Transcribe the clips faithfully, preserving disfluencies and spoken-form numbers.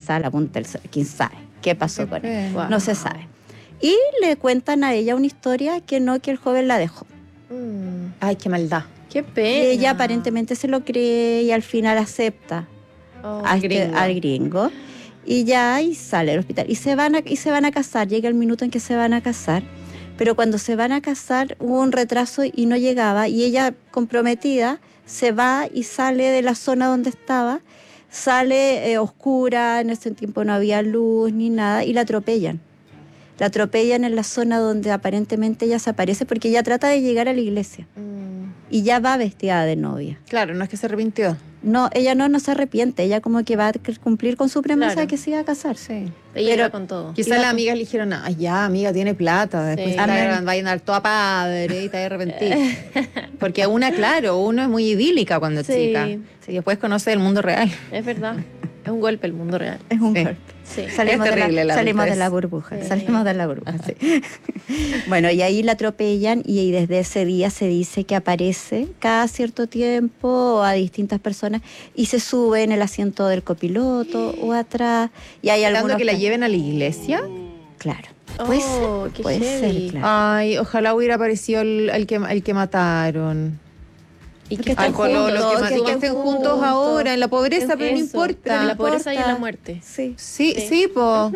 quizá a la punta del cerro, quién sabe qué pasó con él, Wow. no se sabe. Y le cuentan a ella una historia que no, que el joven la dejó. Mm, Ay, qué maldad. qué pena. Y ella aparentemente se lo cree y al final acepta Oh, a este- gringo. al gringo. Y ya, y sale del hospital. Y se van a, y se van a casar. Llega el minuto en que se van a casar. Pero cuando se van a casar hubo un retraso y no llegaba. Y ella, comprometida, se va y sale de la zona donde estaba. Sale eh, oscura, en ese tiempo no había luz ni nada. Y la atropellan. La atropellan en la zona donde aparentemente ella se aparece porque ella trata de llegar a la iglesia. Mm. Y ya va vestida de novia. Claro, no es que se arrepintió. No, ella no, no se arrepiente. Ella como que va a cumplir con su promesa Claro. de que se iba a casar. Sí. Ella Pero- iba con todo. Quizás Iba las con- amigas le dijeron, ay, ya, amiga, tiene plata. Después Sí. te Amén. va a andar toda padre y te vas a arrepentir. Porque una, claro, uno es muy idílica cuando es Sí. chica. Y después conoce el mundo real. Es verdad. Es un golpe el mundo real. Es un Sí. golpe. Sí. Salimos, Es de, terrible la, la salimos de adultez. la burbuja, Sí. salimos de la burbuja, sí. Bueno, y ahí la atropellan y, y desde ese día se dice que aparece cada cierto tiempo a distintas personas y se sube en el asiento del copiloto o atrás. Y hay Esperando algunos que la que- lleven a la iglesia. Claro. Puede Oh, ser, qué puede heavy. ser, claro. Ay, ojalá hubiera aparecido el, el que, el que mataron. Y Porque que están Al pololo, juntos, que, que ma- que estén estén juntos juntos. ahora, en la pobreza, pero no Eso, importa. pero en la no pobreza y en la importa. muerte. Sí. Sí, Sí. sí, po.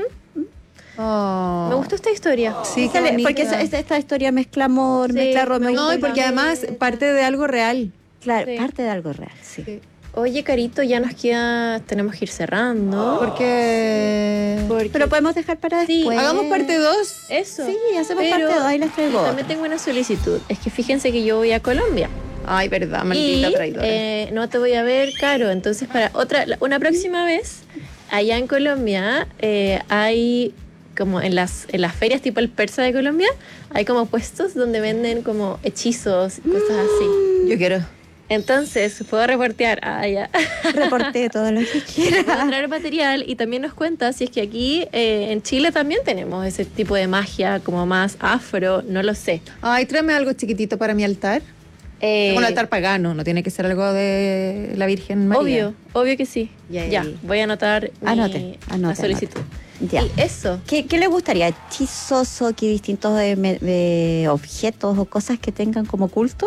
Oh. Me gustó esta historia. Sí, qué Sale- bonita. porque esa- esta, esta historia mezcla amor, Sí, mezcla me Romeo y No, y porque Julieta. además parte de algo real. Claro, Sí. parte de algo real, sí. Oye, Carito, ya nos queda, tenemos que ir cerrando. Porque... Porque- Pero podemos dejar para Sí. después. Hagamos parte dos. Eso. Sí, hacemos Pero parte dos, ahí les traigo. También tengo una solicitud. Es que fíjense que yo voy a Colombia. Ay, verdad, maldita y traidora. eh, no te voy a ver, Caro. Entonces, para otra, la- una próxima vez, allá en Colombia, eh, hay como en las, en las ferias tipo el persa de Colombia, hay como puestos donde venden como hechizos y cosas así. Yo quiero. Entonces, puedo reportear allá. Reporté todo lo que quiera. Puedo traer material y también nos cuenta si es que aquí eh, en Chile también tenemos ese tipo de magia como más afro, no lo sé. Ay, tráeme algo chiquitito para mi altar. Eh, Un altar pagano, no tiene que ser algo de la Virgen María. Obvio, obvio que sí. Ya, Ya, ya. voy a anotar mi, Anote, la anote, solicitud. Ya. Y eso. ¿Qué, ¿Qué le gustaría? ¿Hechizos o que distintos de, me- de objetos o cosas que tengan como culto?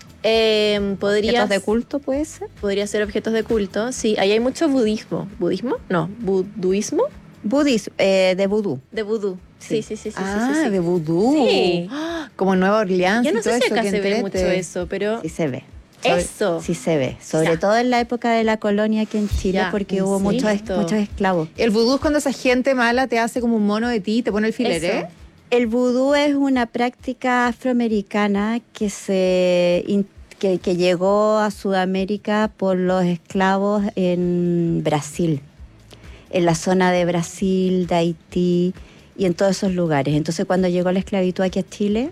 Eh, podría, ¿Objetos de culto puede ser? podría ser objetos de culto. Sí, ahí hay mucho budismo. ¿Budismo? No, buduismo. Budismo, eh, de vudú. De vudú. Sí, sí, sí, sí. Ah, sí, sí, sí. de vudú. Sí. Ah, como en Nueva Orleans Ya y no todo sé si eso, acá que se ve entrete. mucho eso, pero Sí se ve. eso. Sí se ve. Sobre Ya. todo en la época de la colonia aquí en Chile, Ya, porque ¿en hubo muchos, es- serio? muchos esclavos. El vudú es cuando esa gente mala te hace como un mono de ti y te pone el filet, Eso. ¿eh? El vudú es una práctica afroamericana que se in- que, que llegó a Sudamérica por los esclavos en Brasil, en la zona de Brasil, de Haití y en todos esos lugares. Entonces, cuando llegó la esclavitud aquí a Chile,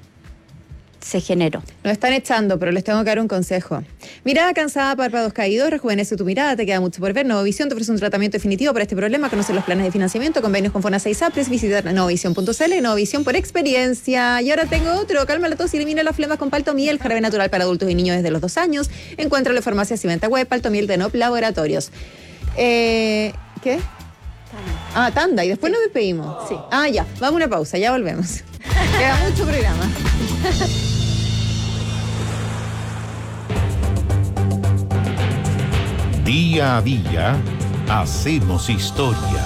se generó. Nos están echando, pero les tengo que dar un consejo. Mirada cansada, párpados caídos, rejuvenece tu mirada, te queda mucho por ver. Novovisión te ofrece un tratamiento definitivo para este problema. Conoce los planes de financiamiento, convenios con Fonasei Sapres, visita novovisión punto c l, Novovisión por experiencia. Y ahora tengo otro, calma la tos y elimina las flemas con Paltomiel, jarabe natural para adultos y niños desde los dos años. Encuéntralo en farmacias y venta web, Paltomiel de Nop Laboratorios. Eh, ¿Qué? Ah, tanda, y después nos despedimos. Sí. Ah, ya, vamos a una pausa, ya volvemos. Queda mucho programa. Día a día hacemos historia.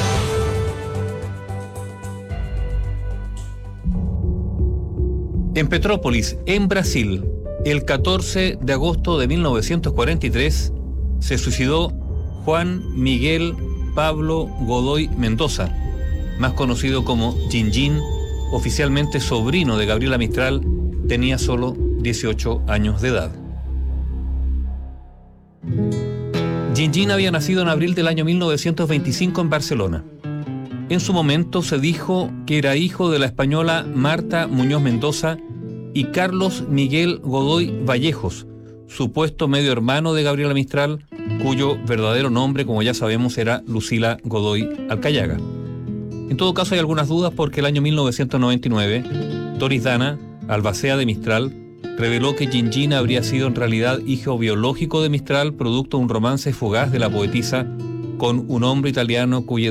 En Petrópolis, en Brasil, el catorce de agosto de mil novecientos cuarenta y tres, se suicidó Juan Miguel Pablo Godoy Mendoza, más conocido como Gin-Gin, oficialmente sobrino de Gabriela Mistral, tenía solo dieciocho años de edad. Gin-Gin había nacido en abril del año mil novecientos veinticinco en Barcelona. En su momento se dijo que era hijo de la española Marta Muñoz Mendoza y Carlos Miguel Godoy Vallejos, supuesto medio hermano de Gabriela Mistral, cuyo verdadero nombre, como ya sabemos, era Lucila Godoy Alcayaga. En todo caso hay algunas dudas porque el año mil novecientos noventa y nueve, Doris Dana, albacea de Mistral, reveló que Gin-Gin habría sido en realidad hijo biológico de Mistral, producto de un romance fugaz de la poetisa con un hombre italiano cuya